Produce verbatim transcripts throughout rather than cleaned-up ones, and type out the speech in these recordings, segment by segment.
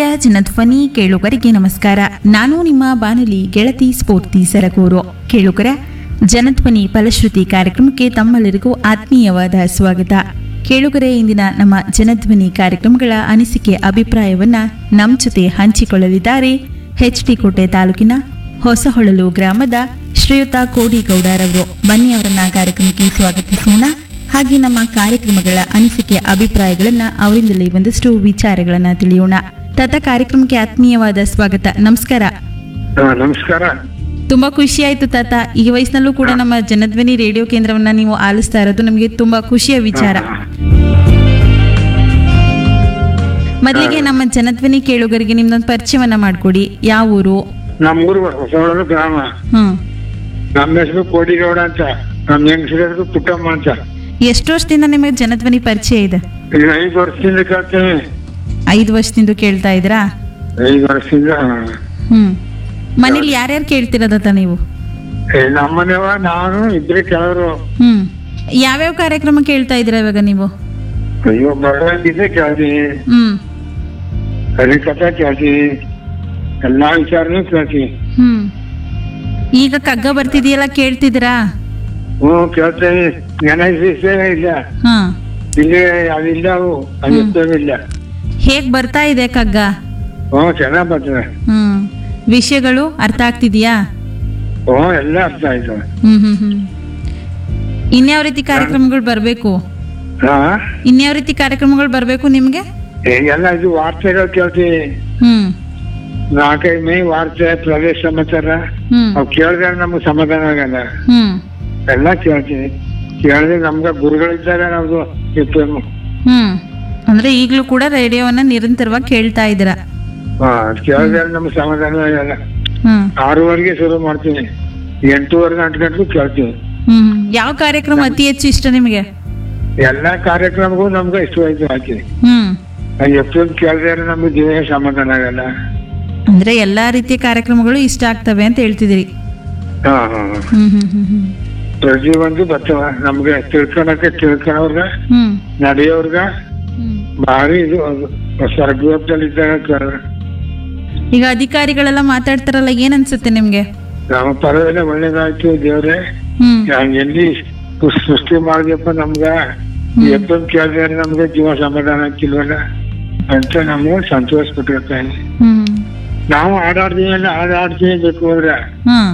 ಜನಧ್ವನಿ ಕೇಳುಗರಿಗೆ ನಮಸ್ಕಾರ. ನಾನು ನಿಮ್ಮ ಬಾನುಲಿ ಗೆಳತಿ ಸ್ಫೂರ್ತಿ ಸರಗೂರು. ಕೇಳುಗರ ಜನಧ್ವನಿ ಫಲಶ್ರುತಿ ಕಾರ್ಯಕ್ರಮಕ್ಕೆ ತಮ್ಮೆಲ್ಲರಿಗೂ ಆತ್ಮೀಯವಾದ ಸ್ವಾಗತ. ಕೇಳುಗರೆ, ಇಂದಿನ ನಮ್ಮ ಜನಧ್ವನಿ ಕಾರ್ಯಕ್ರಮಗಳ ಅನಿಸಿಕೆ ಅಭಿಪ್ರಾಯವನ್ನ ನಮ್ಮ ಜೊತೆ ಹಂಚಿಕೊಳ್ಳಲಿದ್ದಾರೆ ಎಚ್ ಡಿ ಕೋಟೆ ತಾಲೂಕಿನ ಹೊಸಹೊಳಲು ಗ್ರಾಮದ ಶ್ರೀಯುತ ಕೋಡಿಗೌಡರವರು. ಬನ್ನಿ ಅವರನ್ನ ಕಾರ್ಯಕ್ರಮಕ್ಕೆ ಸ್ವಾಗತಿಸೋಣ. ಹಾಗೆ ನಮ್ಮ ಕಾರ್ಯಕ್ರಮಗಳ ಅನಿಸಿಕೆ ಅಭಿಪ್ರಾಯಗಳನ್ನ ಅವರಿಂದಲೇ ಒಂದಷ್ಟು ವಿಚಾರಗಳನ್ನ ತಿಳಿಯೋಣ. ತಾತ, ಕಾರ್ಯಕ್ರಮಕ್ಕೆ ಆತ್ಮೀಯವಾದ ಸ್ವಾಗತ. ನಮಸ್ಕಾರ. ಹಾ, ನಮಸ್ಕಾರ. ತುಂಬಾ ಖುಷಿ ಆಯ್ತು ತಾತ. ಈ ವಯಸ್ಸಿನಲ್ಲೂ ಕೂಡ ನಮ್ಮ ಜನಧ್ವನಿ ರೇಡಿಯೋ ಕೇಂದ್ರವನ್ನ ನೀವು ಆಲಿಸ್ತಾ ಇರೋದು ನಮಗೆ ತುಂಬಾ ಖುಷಿಯ ವಿಚಾರ. ಮೊದಲಿಗೆ ನಮ್ಮ ಜನಧ್ವನಿ ಕೇಳುಗರಿಗೆ ನಿಮ್ದೊಂದು ಪರಿಚಯವನ್ನ ಮಾಡ್ಕೊಡಿ. ಯಾವ ಊರು? ನಮ್ಮೂರು ಹೊಸಹೊಳಲು ಗ್ರಾಮ. ಹ್ಮ್ ನಮ್ಮ ಹೆಸರು ಕೋಡಿಗೌಡ ಅಂತ, ನಮ್ಮ ಹೆಂಗಸರ ಹೆಸರು ಪುಟ್ಟಮ್ಮ ಅಂತ. ಎಷ್ಟು ವರ್ಷದಿಂದ ನಿಮಗೆ ಜನಧ್ವನಿ ಪರಿಚಯ ಇದೆ? ಈಗ ಐದು ವರ್ಷದಿಂದ ಕೇಳ್ತೇನೆ. ಐದು ವರ್ಷದಿಂದ ಕೇಳ್ತಾ ಇದ್ರಾ? ಐದು ವರ್ಷದಿಂದ. ಹ್ಮ್ ಮನೇಲಿ ಯಾರ್ಯಾರು ಕೇಳ್ತಿರೋದತ್ತ ನೀವು? ಏ, ನಮ್ಮನೆವ ನಾನು ಇದ್ರೆ ಕೆಲವರು. ಹ್ಮ್ ಯಾವ್ಯಾವ ಕಾರ್ಯಕ್ರಮ ಕೇಳ್ತಾ ಇದ್ದೀರಾ ಇವಾಗ ನೀವು? ಅಯ್ಯೋ, ಬರವಣಿಗೆ ಕೇಳ್ತೀನಿ, ಹ್ಮ್ ಹರಿಕಥೆ ಕೇಳ್ತೀನಿ, ಎಲ್ಲಾ ವಿಚಾರನೂ ಕೇಳ್ತೀನಿ. ಹ್ಮ್ ಈಗ ಕಗ್ಗ ಬರ್ತಿದೆಯಲ್ಲ, ಕೇಳ್ತಿದ್ದೀರಾ? ಹ್ಞೂ, ಕೇಳ್ತೇನೆ. ನೆನಪಿಸೇ ಇಲ್ಲ, ಹಾ ಇಲ್ಲಿ ಅದಿಲ್ಲ, ಅವು ಅದಿಲ್ಲ. ಹೇಗ್ ಬರ್ತಾ ಇದೆ ಕಗ್ಗ? ಹ್ಞೂ, ಚೆನ್ನಾಗ್ ಬರ್ತದೆ. ಹ್ಮ್ ವಿಷಯಗಳು ಅರ್ಥ ಆಗ್ತಿದ್ಯಾ? ಹ್ಞೂ, ಎಲ್ಲ ಅರ್ಥ ಆಯ್ತು. ಹ್ಮ್ ಹ್ಮ್ ಹ್ಮ್ ಇನ್ಯಾವ ರೀತಿ ಕಾರ್ಯಕ್ರಮಗಳು ಬರ್ಬೇಕು? ಹಾ, ಇನ್ಯಾವ ರೀತಿ ಕಾರ್ಯಕ್ರಮಗಳು ಬರ್ಬೇಕು ನಿಮ್ಗೆ? ಏ, ಎಲ್ಲ ಇದು ವಾರ್ತೆಗಳು ಕೇಳ್ತೀವಿ. ಹ್ಮ್ ನಾಲ್ಕೈದು ಮೈ ವಾರ್ತೆ, ಪ್ರದೇಶ ಸಮಾಚಾರ, ಹ್ಮ್ ಅವ್ ಕೇಳಿದ್ರೆ ನಮ್ಗೆ ಸಮಾಧಾನ ಆಗಲ್ಲ. ಹ್ಮ್ ಎಲ್ಲ ಕೇಳ್ತೀವಿ. ಕೇಳಿದ್ರೆ ನಮ್ಗೆ ಗುರುಗಳಿದ್ದಾರೆ, ನಮ್ದು ಎಫ್ ಎಂ. ಹ್ಮ್ ಅಂದ್ರೆ ಈಗ್ಲೂ ಕೂಡ ರೇಡಿಯೋವನ್ನ ನಿರಂತರವಾಗಿ ಕೇಳ್ತಾ ಇದ್ದೀರಾ? ಹಾ, ಕೇಳಿದ್ರೆ ನಮ್ಗೆ ಸಮಾಧಾನ ಆಗಲ್ಲ. ಹ್ಮ್ ಆರೂವರೆಗೆ ಶುರು ಮಾಡ್ತೀನಿ, ಎಂಟೂವರೆ ಗಂಟೆ ಗಂಟು ಕೇಳ್ತೀವಿ. ಹ್ಮ್ ಯಾವ ಕಾರ್ಯಕ್ರಮ ಅತಿ ಹೆಚ್ಚು ಇಷ್ಟ ನಿಮಗೆ? ಎಲ್ಲಾ ಕಾರ್ಯಕ್ರಮಗೂ ನಮ್ಗೆ ಇಷ್ಟವಾಯ್ತು ಹಾಕಿವಿ. ಹ್ಮ್ ಎಫ್ ಎಂ ಕೇಳಿದ್ರೆ ನಮ್ಗೆ ಜೀವನ ಸಮಾಧಾನ ಆಗಲ್ಲ. ಅಂದ್ರೆ ಎಲ್ಲಾ ರೀತಿಯ ಕಾರ್ಯಕ್ರಮಗಳು ಇಷ್ಟ ಆಗ್ತವೆ ಅಂತ ಹೇಳ್ತಿದ್ದೀರಿ? ಹಾ ಹಾ ಹ್ಮ್ ಹ್ಮ್ ಹ್ಮ್ ಹ್ಮ್ ಪ್ರತಿಯೊಂದು ಬರ್ತವ ನಮ್ಗೆ, ತಿಳ್ಕೊಳಕ್ಕೆ, ತಿಳ್ಕೊಳವ್ರಗ, ಹ್ಮ್ ನಡೆಯೋರ್ಗ ಹ್ಮ್ ಭಾರಿ ಇದು ಸರ್ಗೋಪದಲ್ಲಿದ್ದಾಗ. ಈಗ ಅಧಿಕಾರಿಗಳೆಲ್ಲ ಮಾತಾಡ್ತಾರಲ್ಲ, ಏನ್ ಅನ್ಸುತ್ತೆ ನಿಮ್ಗೆ? ನಮ್ಮ ಪರವೆಲ್ಲ ಒಳ್ಳೇದಾಯ್ತು ದೇವ್ರೆ. ಹ್ಮ್ ಎಲ್ಲಿ ಸೃಷ್ಟಿ ಮಾಡಿದಪ್ಪ ನಮ್ಗ, ಎಫ್ ಎಂ ಕೇಳಿದ್ರೆ ನಮ್ಗೆ ಜೀವ ಸಮಾಧಾನ ಆಗ್ತಿಲ್ವಲ್ಲ ಅಂತ ನಮ್ಗೆ ಸಂತೋಷ ಪಟ್ಟಿರ್ತಾನೆ. ಹ್ಮ್ ನಾವು ಹಾಡಾಡ್ತೀವಿ, ಎಲ್ಲ ಹಾಡಾಡ್ತೀವಿ ಬೇಕು ಅಂದ್ರೆ. ಹ್ಮ್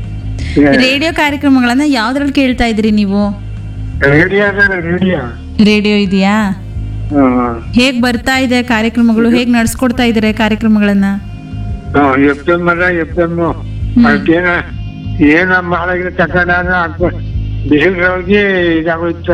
ರೇಡಿಯೋ ಕಾರ್ಯಕ್ರಮಗಳನ್ನ ಯಾವ್ದ್ರಲ್ಲಿ ಕೇಳ್ತಾ ಇದ್ರಿ ನೀವು? ರೇಡಿಯೋ ರೇಡಿಯೋ ರೇಡಿಯೋ ಇದೆಯಾ? ಹೇಗ್ ಬರ್ತಾ ಇದೆ ಕಾರ್ಯಕ್ರಮಗಳು? ಹೇಗ್ ನಡ್ಸ್ಕೊಡ್ತಾ ಇದಾರೆ ಕಾರ್ಯಕ್ರಮಗಳನ್ನ? ಎಫ್ ಎಂ ಅಲ್ಲ, ಎಫ್ ಎಂ ಏನ ಏನ ಮಾಡಾಗಿರೋ ತಕೊಂಡ ಬಿಸಿಲ್ರೊಳಗೆ ಇದಾಗೋಯ್ತ,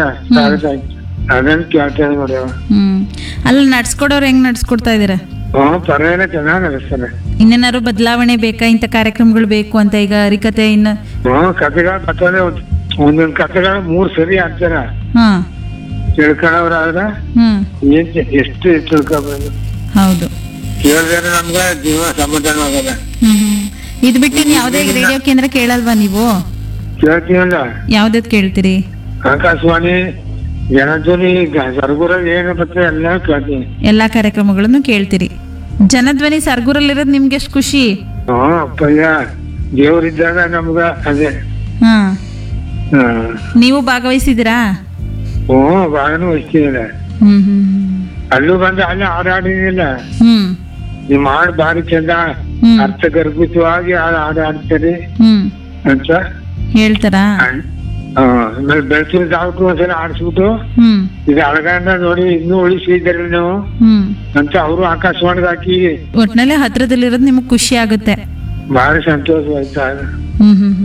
ಅದನ್ನ ಕೇಳ್ತೇನೆ ನೋಡಿ. ಹ್ಮ್ ಅಲ್ಲ, ನಡ್ಸ್ಕೊಡೋರು ಹೆಂಗ್ ನಡ್ಸ್ಕೊಡ್ತಾ ಇದಾರೆ? ಹ್ಮ್, ಪರವಾಗಿಲ್ಲ, ಚೆನ್ನಾಗಿ ನಡೆಸ್ತಾರೆ. ಇನ್ನೇನಾದ್ರು ಬದಲಾವಣೆ ಬೇಕಾ? ಇಂಥ ಕಾರ್ಯಕ್ರಮಗಳು ಬೇಕು ಅಂತ ಈಗ ಹರಿಕತೆ ಇನ್ನು ಹ್ಮ್, ಕಥೆಗಳು ಬರ್ತದೆ. ಒಂದೊಂದ್ ಕಥೆಗಳು ಮೂರ್ ಸರಿ ಆಗ್ತಾರ. ಹಾ ತಿಳ್ಕೊಳವ್ರಾದ್ರ ಹ್ಮ್ ಏನ್ ಎಷ್ಟು ತಿಳ್ಕೊಬೋದು. ಹೌದು, ಕೇಳಿದ್ರೆ ನಮ್ಗ ಜೀವ ಸಮಾಧಾನ ಆಗಲ್ಲ. ಹ್ಮ್ ಹ್ಮ್ ಇದ್ ಬಿಟ್ಟು ಇನ್ ಯಾವ್ದೇ ರೇಡಿಯೋ ಕೇಂದ್ರ ಕೇಳಲ್ವಾ ನೀವು? ಕೇಳ್ತೀವಲ್ಲ, ಯಾವ್ದದ್ ಕೇಳ್ತೀರಿ? ಆಕಾಶವಾಣಿ, ಜನಧ್ವನಿ, ಸರ್ಗುರ ಏನು ಬರ್ತದೆ ಎಲ್ಲ ಕೇಳ್ತೀನಿ. ಎಲ್ಲಾ ಕಾರ್ಯಕ್ರಮಗಳನ್ನು ಕೇಳ್ತೀರಿ. ಜನಧ್ವನಿ ಸರ್ಗೂರಲ್ಲಿರೋದ್ ನಿಮ್ಗೆ ಎಷ್ಟು ಖುಷಿ? ಹ್ಮ್, ಅಪ್ಪಯ್ಯ, ದೇವ್ರಿದ್ದಾಗ ನಮ್ಗ ಅದೇ. ಹಾ ಹ್ಮ್ ನೀವು ಭಾಗವಹಿಸಿದಿರಾ? ಹ್ಮ್, ಬಾಳನು ವಹಿಸ್ತೀನಿಲ್ಲ. ಹ್ಮ್ ಹ್ಮ್ ಅಲ್ಲೂ ಬಂದು ಅಲ್ಲಿ ಹಾಡಾಡಿನಿಲ್ಲ. ಹ್ಮ್ ನಿಮ್ ಹಾಡು ಭಾರಿ ಚಂದ, ಹ್ಮ್ ಅರ್ಥಗರ್ಭಿತವಾಗಿ ಹಾಡು ಹಾಡು ಆಡ್ತೀರಿ ಹ್ಮ್ ಅಂತ ಹೇಳ್ತಾರಾ? ಆಮೇಲೆ ಬೆಳ್ತಿನ ಸಾಕು ಒಂದ್ಸಲ ಆಡಿಸ್ಬಿಟ್ಟು, ಹ್ಮ್ ಇದು ಅಳಗಂಡ ನೋಡಿ ಇನ್ನೂ ಉಳಿಸಿದ್ದೀರಿ ನೀವು ಹ್ಮ್ ಅಂತ ಅವರು ಆಕಾಶವಾಣಿಗೆ ಹಾಕಿ ಒಟ್ನಲ್ಲಿ ಹತ್ರದಲ್ಲಿರೋದು ನಿಮಗ್ ಖುಷಿ ಆಗುತ್ತೆ. ಭಾರಿ ಸಂತೋಷವಾಯ್ತಾ. ಹ್ಮ್ ಹ್ಮ್